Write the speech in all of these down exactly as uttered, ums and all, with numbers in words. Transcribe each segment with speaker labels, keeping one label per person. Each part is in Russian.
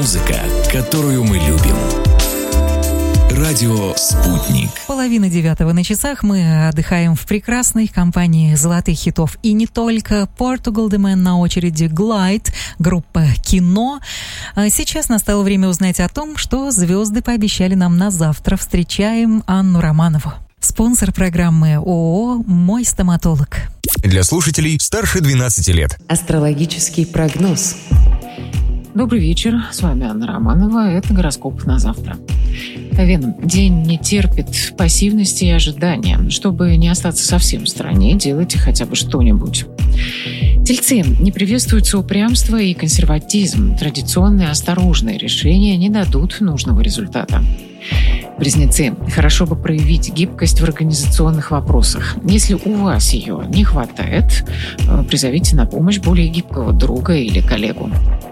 Speaker 1: Музыка, которую мы любим. Радио «Спутник».
Speaker 2: Половина девятого на часах. Мы отдыхаем в прекрасной компании золотых хитов. И не только. Portugal The Man на очереди, Glide, группа «Кино». Сейчас настало время узнать о том, что звезды пообещали нам на завтра. Встречаем Анну Романову. Спонсор программы ООО «Мой стоматолог».
Speaker 1: Для слушателей старше двенадцати лет.
Speaker 3: Астрологический прогноз.
Speaker 4: Добрый вечер, с вами Анна Романова, это гороскоп на завтра. Овен, день не терпит пассивности и ожидания. Чтобы не остаться совсем в стороне, делайте хотя бы что-нибудь. Тельцы, не приветствуется упрямство и консерватизм. Традиционные осторожные решения не дадут нужного результата. Близнецы, хорошо бы проявить гибкость в организационных вопросах. Если у вас ее не хватает, призовите на помощь более гибкого друга или коллегу.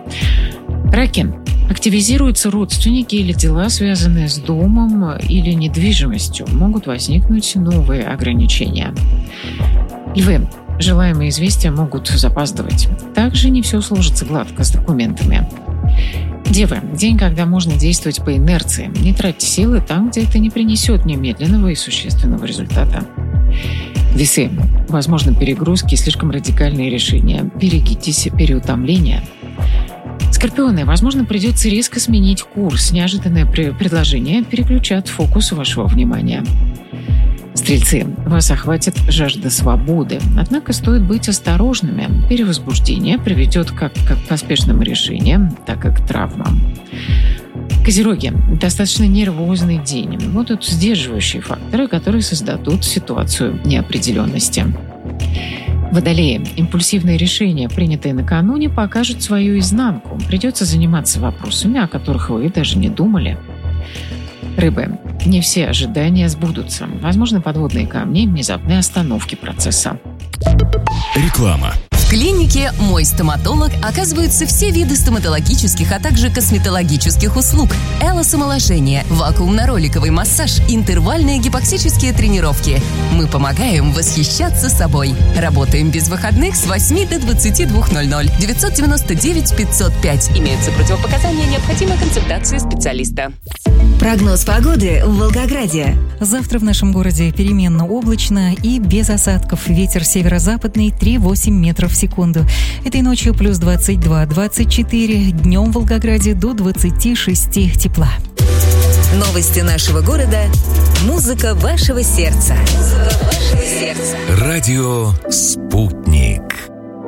Speaker 4: Раки. Активизируются родственники или дела, связанные с домом или недвижимостью. Могут возникнуть новые ограничения. Львы. Желаемые известия могут запаздывать. Также не все сложится гладко с документами. Девы. День, когда можно действовать по инерции. Не тратьте силы там, где это не принесет немедленного и существенного результата. Весы. Возможно, перегрузки и слишком радикальные решения. Берегитесь переутомления. Скорпионы. Возможно, придется резко сменить курс. Неожиданное предложение переключат фокус вашего внимания. Стрельцы. Вас охватит жажда свободы. Однако стоит быть осторожными. Перевозбуждение приведет как к поспешным решениям, так и к травмам. Козероги. Достаточно нервозный день. Будут сдерживающие факторы, которые создадут ситуацию неопределенности. Водолеи. Импульсивные решения, принятые накануне, покажут свою изнанку. Придется заниматься вопросами, о которых вы даже не думали. Рыбы. Не все ожидания сбудутся. Возможны подводные камни и внезапные остановки процесса.
Speaker 1: Реклама.
Speaker 5: В клинике «Мой стоматолог» оказываются все виды стоматологических, а также косметологических услуг. Элосомоложение, вакуумно-роликовый массаж, интервальные гипоксические тренировки. Мы помогаем восхищаться собой. Работаем без выходных с восьми до двадцати двух ноль ноль. девятьсот девяносто девять пятьсот пять. Имеются противопоказания, необходима консультация специалиста.
Speaker 6: Прогноз погоды в Волгограде.
Speaker 2: Завтра в нашем городе переменно облачно и без осадков. Ветер северо-западный три-восемь метров в секунду. Этой ночью плюс двадцать два - двадцать четыре. Днем в Волгограде до двадцати шести тепла.
Speaker 6: Новости нашего города. Музыка вашего сердца. Музыка вашего сердца.
Speaker 1: Радио «Спутник».